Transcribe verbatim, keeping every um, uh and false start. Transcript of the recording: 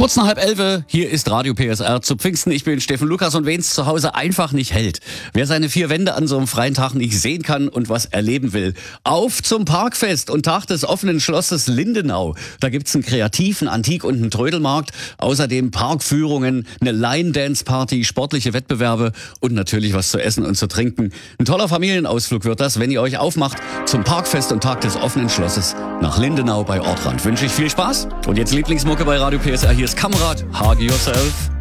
Kurz nach halb elf, hier ist Radio P S R zu Pfingsten. Ich bin Steffen Lukas und wen es zu Hause einfach nicht hält. Wer seine vier Wände an so einem freien Tag nicht sehen kann und was erleben will. Auf zum Parkfest und Tag des offenen Schlosses Lindenau. Da gibt's einen kreativen Antik- und einen Trödelmarkt. Außerdem Parkführungen, eine Line-Dance-Party, sportliche Wettbewerbe und natürlich was zu essen und zu trinken. Ein toller Familienausflug wird das, wenn ihr euch aufmacht zum Parkfest und Tag des offenen Schlosses nach Lindenau bei Ortrand. Wünsche ich viel Spaß und jetzt Lieblingsmucke bei Radio P S R. Hier ist Kamerad, Hug Yourself.